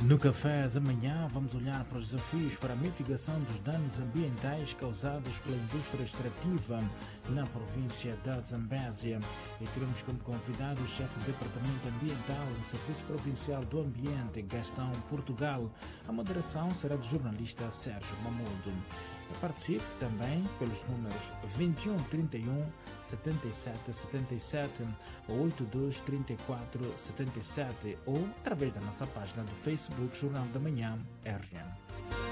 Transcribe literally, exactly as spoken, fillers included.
No café da manhã vamos olhar para os desafios para a mitigação dos danos ambientais causados pela indústria extrativa na província da Zambésia. E teremos como convidado o chefe do Departamento Ambiental do Serviço Provincial do Ambiente, Gastão Portugal. A moderação será do jornalista Sérgio Mamudo. Participe também pelos números vinte e um, trinta e um, setenta e sete, setenta e sete ou oitenta e dois, trinta e quatro, setenta e sete ou através da nossa página do Facebook Jornal da Manhã R N.